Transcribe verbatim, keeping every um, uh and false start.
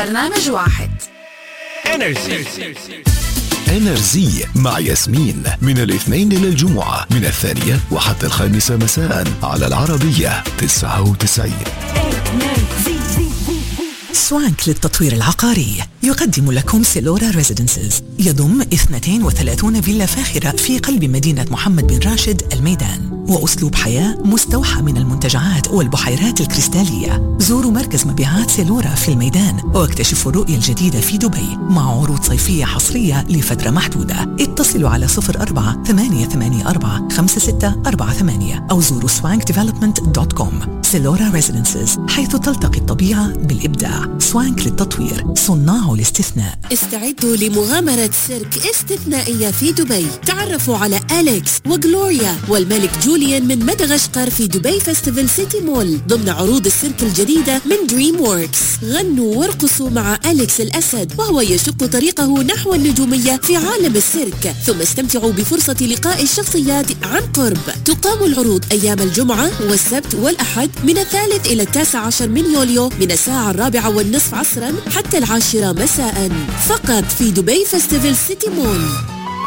برنامج واحد. انرجي انرجي مع ياسمين من الاثنين إلى الجمعة من الثانية وحتى الخامسة مساء على العربية تسعة وتسعين. سوانك للتطوير العقاري يقدم لكم سيلورا ريزيدنسز، يضم اثنتين وثلاثين فيلا فاخرة في قلب مدينة محمد بن راشد الميدان، وأسلوب حياة مستوحى من المنتجعات والبحيرات الكريستالية. زوروا مركز مبيعات سيلورا في الميدان واكتشفوا الرؤية الجديدة في دبي مع عروض صيفية حصرية لفترة محدودة. اتصلوا على صفر أربعة ثمانية ثمانية أربعة خمسة ستة أربعة ثمانية أو زوروا سوانك ديفلوبمنت دوت كوم. سيلورا ريزيدنسز، حيث تلتقي الطبيعة بالإبداع. سوانك للتطوير، صناع الاستثناء. استعدوا لمغامرة سيرك استثنائية في دبي. تعرفوا على أليكس وغلوريا والملك جوليان من مدغشقر في دبي فيستيفال سيتي مول ضمن عروض السيرك الجديدة من دريم ووركس. غنوا وارقصوا مع أليكس الأسد وهو يشق طريقه نحو النجومية في عالم السيرك، ثم استمتعوا بفرصة لقاء الشخصيات عن قرب. تقام العروض أيام الجمعة والسبت والأحد من الثالث إلى التاسع عشر من يوليو من الساعة الرابعة والنصف عصرا حتى العاشرة مساء، فقط في دبي فيستيفال سيتي مول.